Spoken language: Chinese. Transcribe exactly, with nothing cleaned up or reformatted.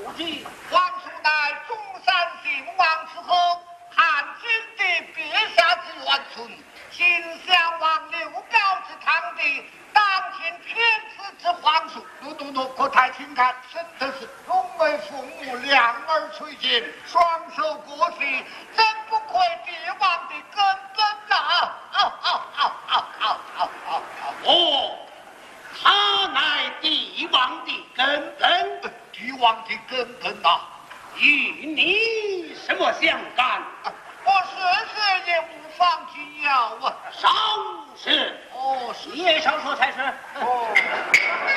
不知皇叔乃中山靖王之后，汉景帝陛下之元孙，心向往刘表之堂弟，当今天子之皇叔。奴奴奴，国太请看，真的是龙眉凤目，两耳垂肩，双手过膝，真不愧帝王的根本呐！啊啊啊啊啊啊啊！ 哦，他乃帝王的根本， 帝王的根本呐！ 与你什么相干？ 我是学也无妨紧要啊！ 少是哦，是也少说才是。 哦。